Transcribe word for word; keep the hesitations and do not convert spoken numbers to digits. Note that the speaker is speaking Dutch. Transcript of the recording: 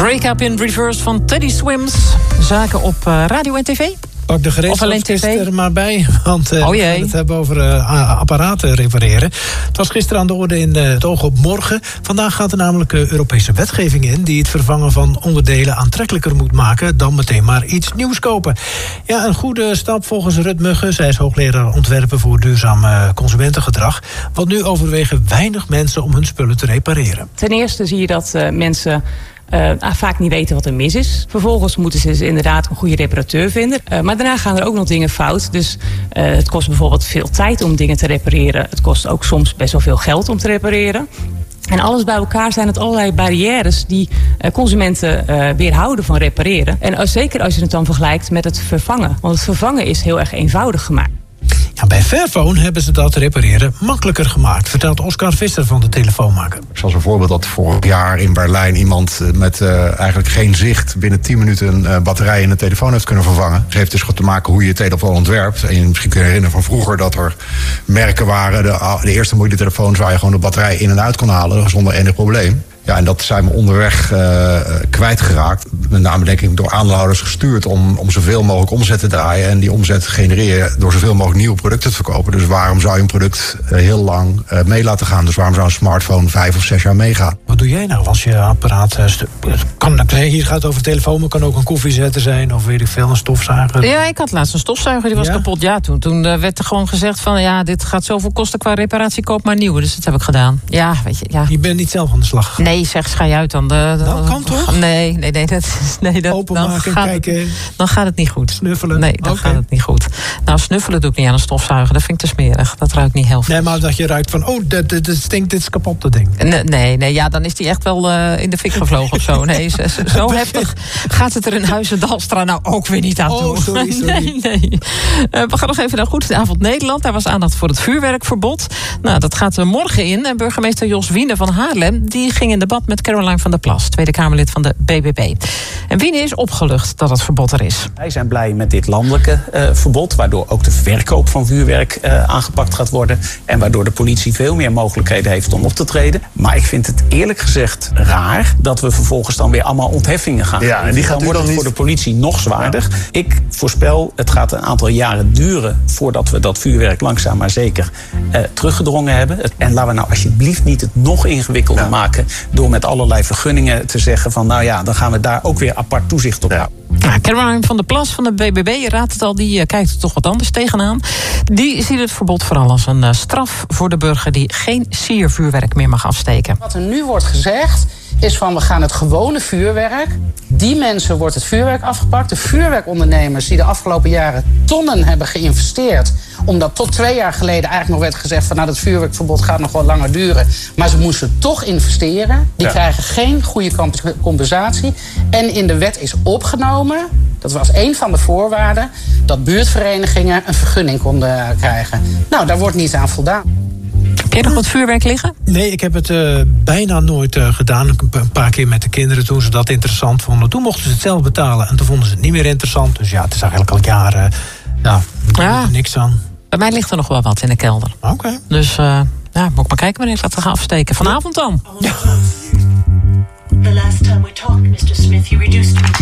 Break Up in Reverse van Teddy Swims. Zaken op uh, radio en tv. Pak de gereedschapskist er maar bij, want uh, oh we gaan het hebben over uh, apparaten repareren. Het was gisteren aan de orde in uh, het oog op morgen. Vandaag gaat er namelijk uh, Europese wetgeving in die het vervangen van onderdelen aantrekkelijker moet maken dan meteen maar iets nieuws kopen. Ja, een goede stap volgens Rut Mugge. Zij is hoogleraar ontwerpen voor duurzaam uh, consumentengedrag. Want nu overwegen weinig mensen om hun spullen te repareren. Ten eerste zie je dat uh, mensen Uh, vaak niet weten wat er mis is. Vervolgens moeten ze dus inderdaad een goede reparateur vinden. Uh, maar daarna gaan er ook nog dingen fout. Dus uh, het kost bijvoorbeeld veel tijd om dingen te repareren. Het kost ook soms best wel veel geld om te repareren. En alles bij elkaar zijn het allerlei barrières die uh, consumenten uh, weerhouden van repareren. En uh, zeker als je het dan vergelijkt met het vervangen. Want het vervangen is heel erg eenvoudig gemaakt. Ja, bij Fairphone hebben ze dat repareren makkelijker gemaakt, vertelt Oscar Visser van de telefoonmaker. Zoals een voorbeeld dat vorig jaar in Berlijn iemand met uh, eigenlijk geen zicht binnen tien minuten een uh, batterij in de telefoon heeft kunnen vervangen. Het heeft dus te maken hoe je je telefoon ontwerpt. En je misschien kun je herinneren van vroeger dat er merken waren, de, de eerste mobiele telefoons waar je gewoon de batterij in en uit kon halen zonder enig probleem. Ja, en dat zijn we onderweg uh, kwijtgeraakt. Met name denk ik door aandeelhouders gestuurd om, om zoveel mogelijk omzet te draaien. En die omzet genereren door zoveel mogelijk nieuwe producten te verkopen. Dus waarom zou je een product uh, heel lang uh, mee laten gaan? Dus waarom zou een smartphone vijf of zes jaar meegaan? Wat doe jij nou als je apparaat... Uh, kan, hier gaat het over telefoon, maar kan ook een koffiezetter zijn of weet ik veel, een stofzuiger. Ja, ik had laatst een stofzuiger, die was ja? kapot. Ja, toen, toen uh, werd er gewoon gezegd van ja, dit gaat zoveel kosten qua reparatie, koop maar nieuwe. Dus dat heb ik gedaan. Ja, weet je, ja. Je bent niet zelf aan de slag gegaan? Nee, zeg, ga je uit dan. De, de, dat kan toch? Nee, nee, nee. Dat, nee dat, openmaken, dan kijken. Het, dan gaat het niet goed. Snuffelen? Nee, dan okay. gaat het niet goed. Nou, snuffelen doe ik niet aan een stofzuiger. Dat vind ik te smerig. Dat ruikt niet heel veel. Nee, maar dat je ruikt van, oh, dat, dat stinkt, dit is kapot, dat ding. Nee, nee, nee, ja, dan is die echt wel uh, in de fik gevlogen of zo. Nee, zo, zo heftig gaat het er in Huizen-Dalstra nou ook weer niet aan toe. Oh, sorry, sorry. Nee, nee. Uh, we gaan nog even naar Goedenavond Nederland. Daar was aandacht voor het vuurwerkverbod. Nou, dat gaat er morgen in. En burgemeester Jos Wiene van Haarlem, die ging in debat met Caroline van der Plas, Tweede Kamerlid van de B B B. En Wiene is opgelucht dat het verbod er is. Wij zijn blij met dit landelijke uh, verbod, waardoor ook de verkoop van vuurwerk uh, aangepakt gaat worden en waardoor de politie veel meer mogelijkheden heeft om op te treden. Maar ik vind het eerlijk gezegd raar dat we vervolgens dan weer allemaal ontheffingen gaan. Ja, en die gaat dan wordt dan het niet... voor de politie nog zwaarder. Ja. Ik voorspel, het gaat een aantal jaren duren voordat we dat vuurwerk langzaam maar zeker uh, teruggedrongen hebben. En laten we nou alsjeblieft niet het nog ingewikkelder ja. maken door met allerlei vergunningen te zeggen van nou ja, dan gaan we daar ook weer apart toezicht op houden. Ja, Caroline van der Plas van de B B B, je raadt het al, die uh, kijkt er toch wat anders tegenaan. Die ziet het verbod vooral als een uh, straf voor de burger die geen siervuurwerk meer mag afsteken. Wat er nu wordt gezegd is van we gaan het gewone vuurwerk, die mensen wordt het vuurwerk afgepakt. De vuurwerkondernemers die de afgelopen jaren tonnen hebben geïnvesteerd, omdat tot twee jaar geleden eigenlijk nog werd gezegd van nou dat vuurwerkverbod gaat nog wel langer duren, maar ze moesten toch investeren. Die ja. krijgen geen goede compensatie. En in de wet is opgenomen, dat was een van de voorwaarden, dat buurtverenigingen een vergunning konden krijgen. Nou, daar wordt niet aan voldaan. Heb jij nog wat vuurwerk liggen? Nee, ik heb het uh, bijna nooit uh, gedaan. Een paar keer met de kinderen toen ze dat interessant vonden. Toen mochten ze het zelf betalen en toen vonden ze het niet meer interessant. Dus ja, het is eigenlijk al jaren ja, ja. niks aan. Bij mij ligt er nog wel wat in de kelder. Oké. Okay. Dus uh, ja, moet ik maar kijken wanneer ik dat ga afsteken. Vanavond dan. Ja. The last time we talked, mister Smith, you reduced me